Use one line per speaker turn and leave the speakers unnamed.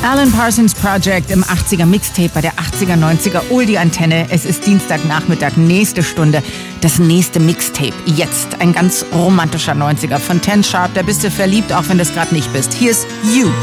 Alan Parsons Project im 80er Mixtape bei der 80er, 90er Oldie-Antenne. Es ist Dienstagnachmittag, nächste Stunde, das nächste Mixtape. Jetzt ein ganz romantischer 90er von Ten Sharp. Da bist du verliebt, auch wenn du es gerade nicht bist. Hier ist You.